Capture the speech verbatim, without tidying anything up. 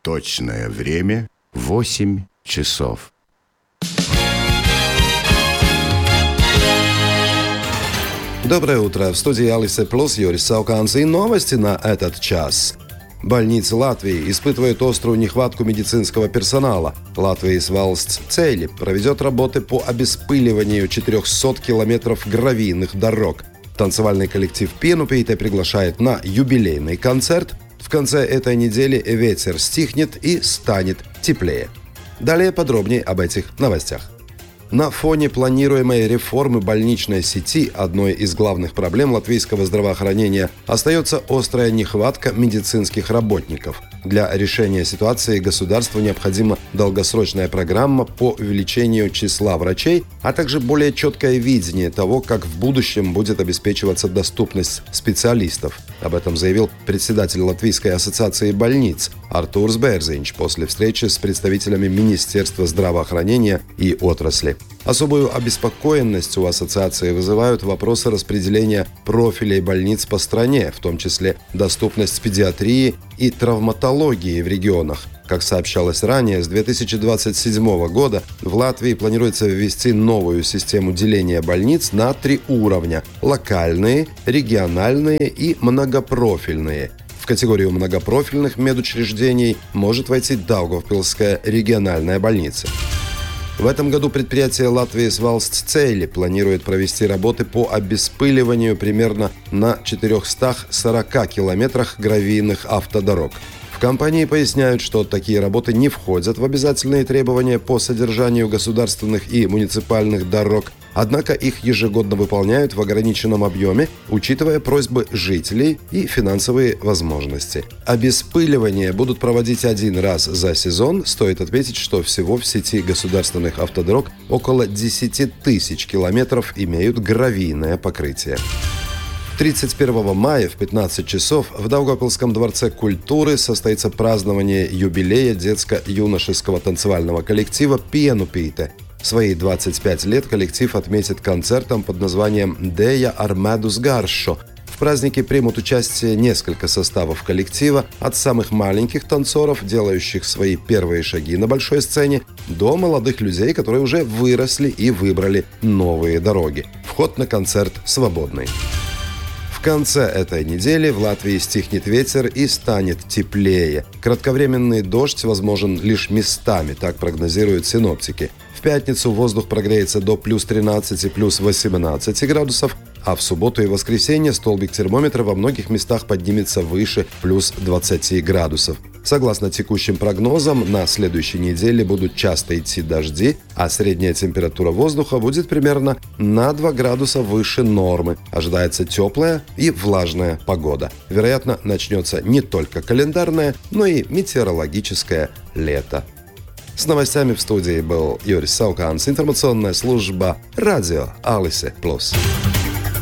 Точное время — восемь часов. Доброе утро. В студии Алисе Плюс Юрис Сауканс и новости на этот час. Больницы Латвии испытывают острую нехватку медицинского персонала. Латвijas valsts ceļi проведет работы по обеспыливанию четырехсот километров гравийных дорог. Танцевальный коллектив Pienupīte приглашает на юбилейный концерт. В конце этой недели ветер стихнет и станет теплее. Далее подробнее об этих новостях. На фоне планируемой реформы больничной сети одной из главных проблем латвийского здравоохранения остается острая нехватка медицинских работников. Для решения ситуации государству необходима долгосрочная программа по увеличению числа врачей, а также более четкое видение того, как в будущем будет обеспечиваться доступность специалистов. Об этом заявил председатель Латвийской ассоциации больниц Артурс Берзинч после встречи с представителями Министерства здравоохранения и отрасли. Особую обеспокоенность у ассоциации вызывают вопросы распределения профилей больниц по стране, в том числе доступность педиатрии и травматологии в регионах. Как сообщалось ранее, с две тысячи двадцать седьмого года в Латвии планируется ввести новую систему деления больниц на три уровня – локальные, региональные и многопрофильные. В категорию многопрофильных медучреждений может войти Даугавпилская региональная больница. В этом году предприятие Lātvijas valsts ceļi планирует провести работы по обеспыливанию примерно на четырехстах сорока километрах гравийных автодорог. В компании поясняют, что такие работы не входят в обязательные требования по содержанию государственных и муниципальных дорог, однако их ежегодно выполняют в ограниченном объеме, учитывая просьбы жителей и финансовые возможности. Обеспыливание будут проводить один раз за сезон. Стоит отметить, что всего в сети государственных автодорог около десять тысяч километров имеют гравийное покрытие. тридцать первого мая в пятнадцать часов в Даугавпилском дворце культуры состоится празднование юбилея детско-юношеского танцевального коллектива Pienupīte. Свои двадцать пять лет коллектив отметит концертом под названием «Deja ar medus garšu». В празднике примут участие несколько составов коллектива, от самых маленьких танцоров, делающих свои первые шаги на большой сцене, до молодых людей, которые уже выросли и выбрали новые дороги. Вход на концерт свободный. В конце этой недели в Латвии стихнет ветер и станет теплее. Кратковременный дождь возможен лишь местами, так прогнозируют синоптики. В пятницу воздух прогреется до плюс тринадцати, плюс восемнадцати градусов, а в субботу и воскресенье столбик термометра во многих местах поднимется выше плюс двадцати градусов. Согласно текущим прогнозам, на следующей неделе будут часто идти дожди, а средняя температура воздуха будет примерно на два градуса выше нормы. Ожидается теплая и влажная погода. Вероятно, начнется не только календарное, но и метеорологическое лето. С новостями в студии был Юрис Сауканс, информационная служба радио Алисе Плюс.